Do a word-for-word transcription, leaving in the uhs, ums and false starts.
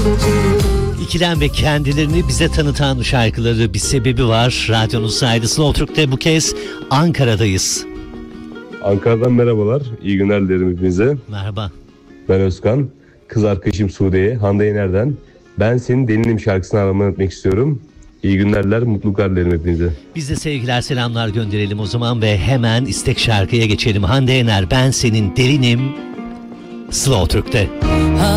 İkilem ve kendilerini bize tanıtan şarkıları bir sebebi var. Radyonun sahibi Slow Türk'te bu kez Ankara'dayız. Ankara'dan merhabalar. İyi günler dilerim hepinize. Merhaba. Ben Özkan. Kız arkadaşım Sude'ye, Hande Yener'den Ben Senin Delinim şarkısını armağan etmek istiyorum. İyi günlerler, mutluluklar dilerim hepinize. Biz de sevgiler, selamlar gönderelim o zaman ve hemen istek şarkıya geçelim. Hande Yener, Ben Senin Delinim, Slow Türk'te.